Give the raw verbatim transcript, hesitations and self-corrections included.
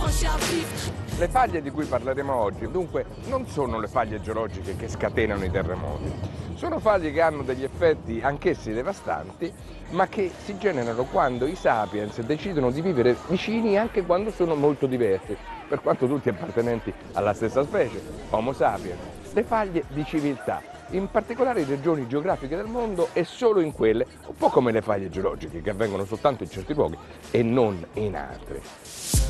Le faglie di cui parleremo oggi, dunque, non sono le faglie geologiche che scatenano i terremoti, sono faglie che hanno degli effetti anch'essi devastanti, ma che si generano quando i sapiens decidono di vivere vicini anche quando sono molto diversi, per quanto tutti appartenenti alla stessa specie, Homo sapiens. Le faglie di civiltà, in particolari regioni geografiche del mondo e solo in quelle, un po' come le faglie geologiche che avvengono soltanto in certi luoghi e non in altri.